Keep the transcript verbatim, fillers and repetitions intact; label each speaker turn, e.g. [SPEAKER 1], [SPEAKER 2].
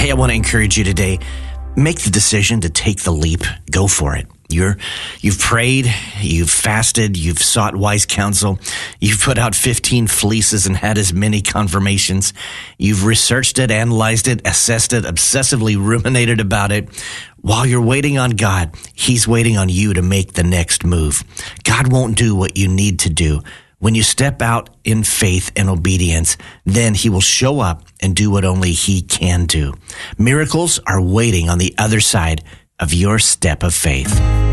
[SPEAKER 1] Hey, I want to encourage you today. Make the decision to take the leap. Go for it. You're, you've prayed, you've fasted, you've sought wise counsel, you've put out fifteen fleeces and had as many confirmations. You've researched it, analyzed it, assessed it, obsessively ruminated about it. While you're waiting on God, He's waiting on you to make the next move. God won't do what you need to do. When you step out in faith and obedience, then He will show up and do what only He can do. Miracles are waiting on the other side of your step of faith.